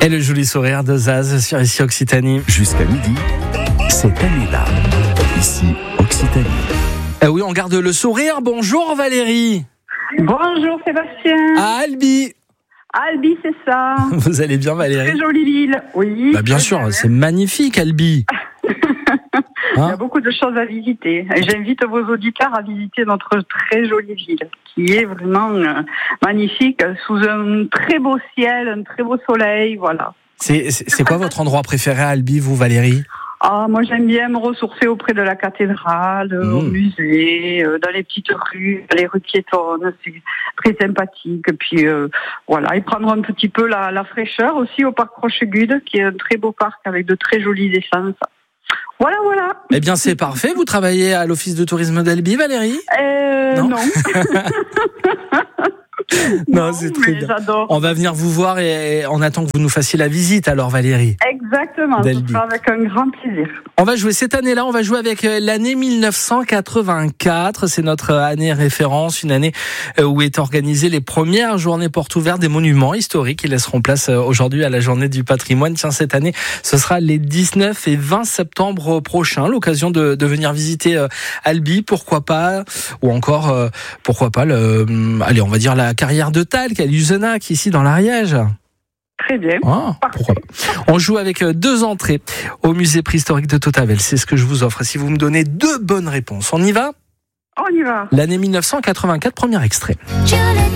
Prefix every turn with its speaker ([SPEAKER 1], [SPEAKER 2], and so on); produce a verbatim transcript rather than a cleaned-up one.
[SPEAKER 1] Et le joli sourire de Zaz sur ici Occitanie.
[SPEAKER 2] Jusqu'à midi, cette année-là, ici Occitanie.
[SPEAKER 1] Eh oui, on garde le sourire. Bonjour Valérie.
[SPEAKER 3] Bonjour Sébastien.
[SPEAKER 1] À Albi.
[SPEAKER 3] Albi, c'est ça.
[SPEAKER 1] Vous allez bien Valérie?
[SPEAKER 3] Très jolie ville, oui.
[SPEAKER 1] Bah bien sûr, c'est magnifique Albi.
[SPEAKER 3] Il y a beaucoup de choses à visiter. Et j'invite vos auditeurs à visiter notre très jolie ville, qui est vraiment euh, magnifique, sous un très beau ciel, un très beau soleil, voilà.
[SPEAKER 1] C'est, c'est, c'est quoi votre endroit préféré à Albi, vous Valérie?
[SPEAKER 3] Ah, moi j'aime bien me ressourcer auprès de la cathédrale, mmh. au musée, euh, dans les petites rues, les rues piétonnes, c'est très sympathique. Puis euh, voilà, et prendre un petit peu la, la fraîcheur aussi au parc Rochegude, qui est un très beau parc avec de très jolies essences. Voilà, voilà.
[SPEAKER 1] Eh bien, c'est parfait. Vous travaillez à l'Office de tourisme d'Albi, Valérie?
[SPEAKER 3] Euh, non. non.
[SPEAKER 1] Non, c'est très bien.
[SPEAKER 3] J'adore.
[SPEAKER 1] On va venir vous voir et on attend que vous nous fassiez la visite alors, Valérie.
[SPEAKER 3] Exactement, ce sera avec un grand plaisir.
[SPEAKER 1] On va jouer cette année-là, on va jouer avec l'année dix-neuf cent quatre-vingt-quatre. C'est notre année référence, une année où est organisée les premières journées portes ouvertes des monuments historiques qui laisseront place aujourd'hui à la journée du patrimoine. Tiens, cette année, ce sera les dix-neuf et vingt septembre prochains. L'occasion de, de venir visiter Albi, pourquoi pas, ou encore, euh, pourquoi pas, le, allez, on va dire la carrière de Talc à Luzenac, ici dans l'Ariège.
[SPEAKER 3] Très bien.
[SPEAKER 1] Ah, pourquoi pas. On joue avec deux entrées au musée préhistorique de Tautavel. C'est ce que je vous offre. Si vous me donnez deux bonnes réponses, on y va ?
[SPEAKER 3] On y va.
[SPEAKER 1] L'année dix-neuf cent quatre-vingt-quatre, premier extrait.